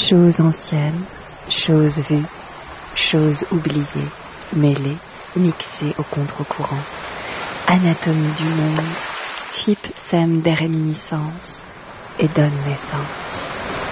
Choses anciennes, choses vues, choses oubliées, mêlées, mixées au contre-courant. Anatomie du monde, FIP sème des réminiscences et donne naissance.